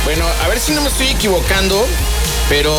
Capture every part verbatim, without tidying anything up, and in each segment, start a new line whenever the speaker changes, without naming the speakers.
Bueno, a ver si no me estoy equivocando, pero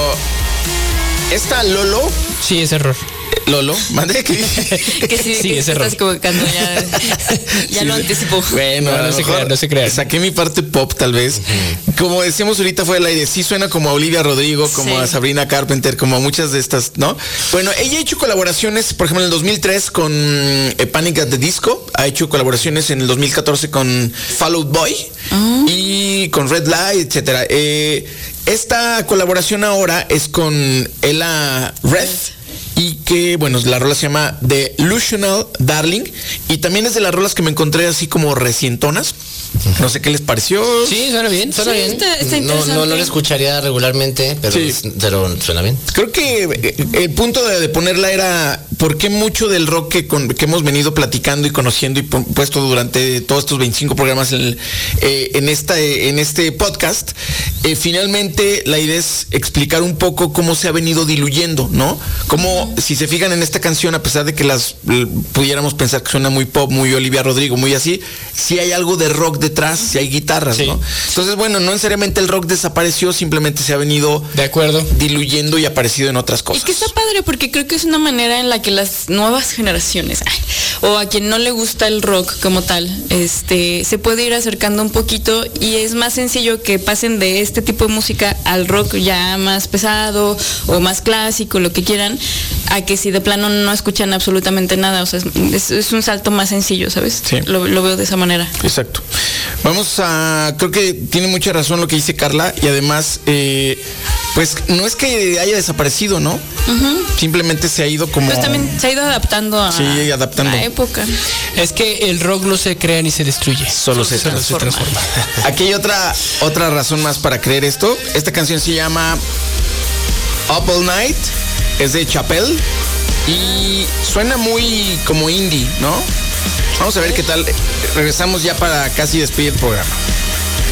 esta Lolo.
Sí, es error.
Lolo, ¿mande? ¿Qué dije?
Que sí,
Sí,
que
es
te
error.
estás equivocando, ya, ya
Sí,
lo
sí.
anticipó.
Bueno,
No,
a
no
lo
se
mejor
crean, no se crean.
saqué mi parte pop, tal vez. Uh-huh. Como decíamos ahorita fuera del aire, sí suena como a Olivia Rodrigo, como
Sí.
a Sabrina Carpenter, como a muchas de estas, ¿no? Bueno, ella ha hecho colaboraciones, por ejemplo, en el dos mil tres con eh, Panic at the Disco, ha hecho colaboraciones en el dos mil catorce con Fall Out Boy uh-huh. y con Red Light, etcétera. Eh, esta colaboración ahora es con Ella Red. Y que, bueno, la rola se llama The Illusional Darling. Y también es de las rolas que me encontré así como recientonas. No sé qué les pareció.
Sí, suena bien, suena
Sí,
bien.
está, está
No, no, no lo escucharía regularmente, pero,
Sí.
pero suena bien.
Creo que el punto de, de ponerla era por qué mucho del rock que, con, que hemos venido platicando y conociendo y puesto durante todos estos veinticinco programas en, eh, en, esta, en este podcast, eh, finalmente la idea es explicar un poco cómo se ha venido diluyendo, ¿no? Cómo, si se fijan en esta canción, a pesar de que las pudiéramos pensar que suena muy pop, muy Olivia Rodrigo, muy así, sí hay algo de rock detrás, sí hay guitarras, sí. ¿no? Entonces, bueno, no necesariamente el rock desapareció, simplemente se ha venido
de acuerdo
diluyendo y aparecido en otras cosas.
Y que está padre porque creo que es una manera en la que las nuevas generaciones ay, o a quien no le gusta el rock como tal, este, se puede ir acercando un poquito y es más sencillo que pasen de este tipo de música al rock ya más pesado o más clásico, lo que quieran, a que si de plano no escuchan absolutamente nada, o sea, es, es un salto más sencillo, ¿sabes?
Sí.
Lo, lo veo de esa manera.
Exacto. Vamos a, creo que tiene mucha razón lo que dice Carla y además, eh, pues no es que haya desaparecido, ¿no? Uh-huh. Simplemente se ha ido como...
Pues también se ha ido adaptando a
sí, adaptando.
la época.
Es que el rock no se crea ni se destruye.
Solo se
Solo
transforma.
se transforma.
Aquí hay otra, otra razón más para creer esto. Esta canción se llama Up All Night, es de Chappelle y suena muy como indie, ¿no? Vamos a ver qué tal. Regresamos ya para casi despedir el programa.